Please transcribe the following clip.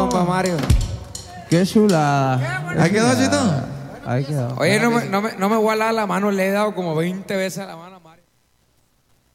compa Mario. Qué chulada. ¿Ahí quedó, Chito? Ahí quedó. Oye, no me voy a dar la mano, le he dado como 20 veces a la mano.